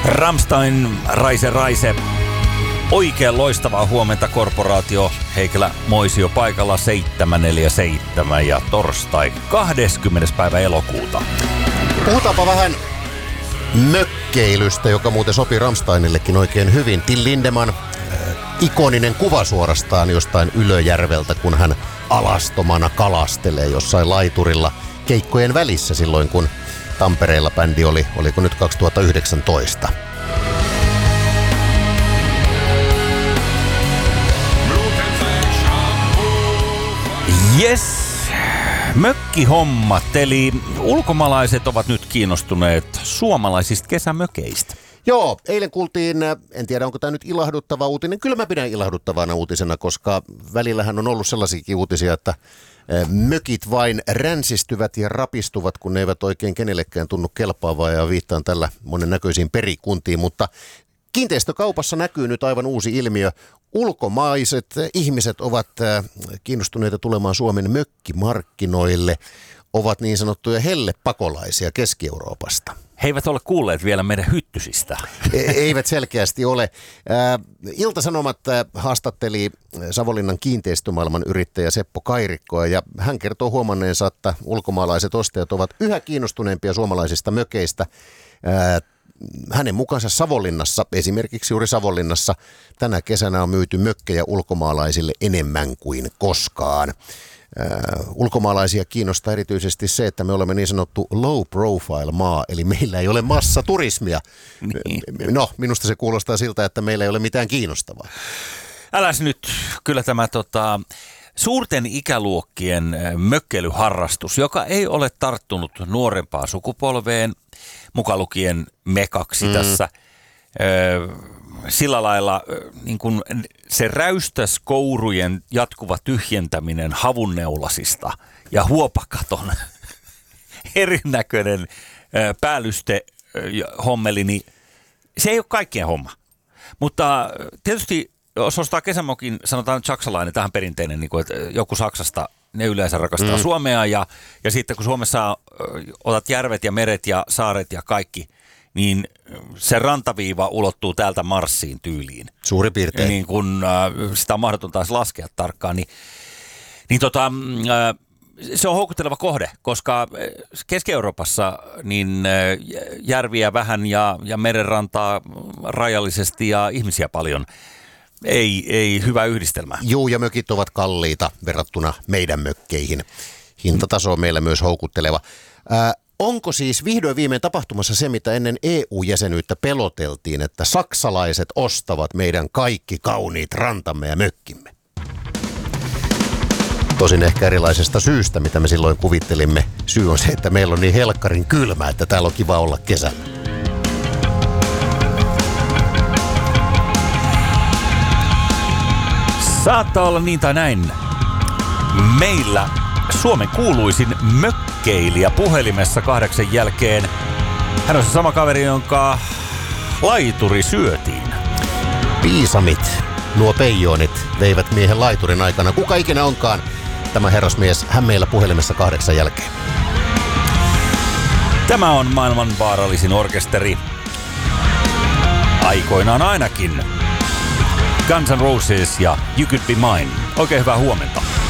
Rammstein, Raise. Oikein loistavaa huomenta, korporaatio. Heikelä Moisio paikalla 747 ja torstai 20. päivä elokuuta. Puhutaanpa vähän mökkeilystä, joka muuten sopii Rammsteinillekin oikein hyvin. Till Lindemann, ikoninen kuva suorastaan jostain Ylöjärveltä, kun hän alastomana kalastelee jossain laiturilla keikkojen välissä silloin, kun Tampereella bändi oliko nyt 2019. Yes, mökkihommat, eli ulkomaalaiset ovat nyt kiinnostuneet suomalaisista kesämökeistä. Joo, eilen kuultiin, en tiedä onko tämä nyt ilahduttava uutinen. Kyllä mä pidän ilahduttavana uutisena, koska välillähän on ollut sellaisiakin uutisia, että mökit vain ränsistyvät ja rapistuvat, kun ne eivät oikein kenellekään tunnu kelpaavaa, ja viittaan tällä monennäköisiin perikuntiin, mutta kiinteistökaupassa näkyy nyt aivan uusi ilmiö. Ulkomaiset ihmiset ovat kiinnostuneita tulemaan Suomen mökkimarkkinoille, ovat niin sanottuja hellepakolaisia Keski-Euroopasta. He eivät ole kuulleet vielä meidän hyttysistä. Eivät selkeästi ole. Ilta-Sanomat haastatteli Savonlinnan kiinteistömaailman yrittäjä Seppo Kairikkoa, ja hän kertoo huomanneensa, että ulkomaalaiset ostajat ovat yhä kiinnostuneempia suomalaisista mökeistä. Hänen mukaansa Savonlinnassa, esimerkiksi juuri Savonlinnassa, tänä kesänä on myyty mökkejä ulkomaalaisille enemmän kuin koskaan. Ulkomaalaisia kiinnostaa erityisesti se, että me olemme niin sanottu low profile maa, eli meillä ei ole massaturismia. Niin. No, minusta se kuulostaa siltä, että meillä ei ole mitään kiinnostavaa. Äläs nyt, kyllä tämä suurten ikäluokkien mökkeilyharrastus, joka ei ole tarttunut nuorempaan sukupolveen, mukaan lukien me kaksi tässä, sillä lailla niin kuin se räystäskourujen jatkuva tyhjentäminen havunneulasista ja huopakaton erinäköinen päällyste hommeli, niin se ei ole kaikkien homma. Mutta tietysti jos ostaa kesämokin, sanotaan nyt saksalainen, tähän perinteinen, niin kuin, että joku Saksasta, ne yleensä rakastaa Suomea, ja sitten kun Suomessa otat järvet ja meret ja saaret ja kaikki, niin se rantaviiva ulottuu täältä Marsiin tyyliin. Suurin piirtein. Niin kun sitä on mahdotonta taas laskea tarkkaan, se on houkutteleva kohde, koska Keski-Euroopassa niin järviä vähän ja merenrantaa rajallisesti ja ihmisiä paljon. Ei hyvä yhdistelmä. Juu, ja mökit ovat kalliita verrattuna meidän mökkeihin. Hintataso on meillä myös houkutteleva. Onko siis vihdoin viimein tapahtumassa se, mitä ennen EU-jäsenyyttä peloteltiin, että saksalaiset ostavat meidän kaikki kauniit rantamme ja mökkimme? Tosin ehkä erilaisesta syystä, mitä me silloin kuvittelimme. Syy on se, että meillä on niin helkkarin kylmä, että täällä on kiva olla kesällä. Saattaa olla niin tai näin. Meillä Suomen kuuluisin mökkeilijä puhelimessa 8 jälkeen. Hän on se sama kaveri, jonka laituri syötiin. Piisamit, nuo peijonit veivät miehen laiturin aikana. Kuka ikinä onkaan tämä herrasmies, hän meillä puhelimessa 8 jälkeen. Tämä on maailman vaarallisin orkesteri. Aikoinaan ainakin. Guns N' Roses ja You Could Be Mine. Oikein hyvää huomenta.